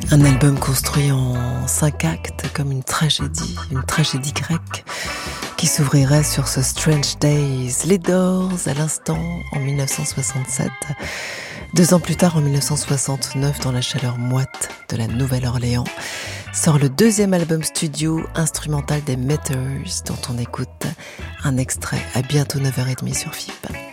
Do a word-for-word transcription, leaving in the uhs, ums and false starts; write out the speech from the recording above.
Un album construit en cinq actes comme une tragédie, une tragédie grecque qui s'ouvrirait sur ce Strange Days. Les Doors à l'instant en dix-neuf cent soixante-sept. Deux ans plus tard, en dix-neuf cent soixante-neuf, dans la chaleur moite de la Nouvelle-Orléans, sort le deuxième album studio instrumental des Meters, dont on écoute un extrait. À bientôt neuf heures trente sur F I P.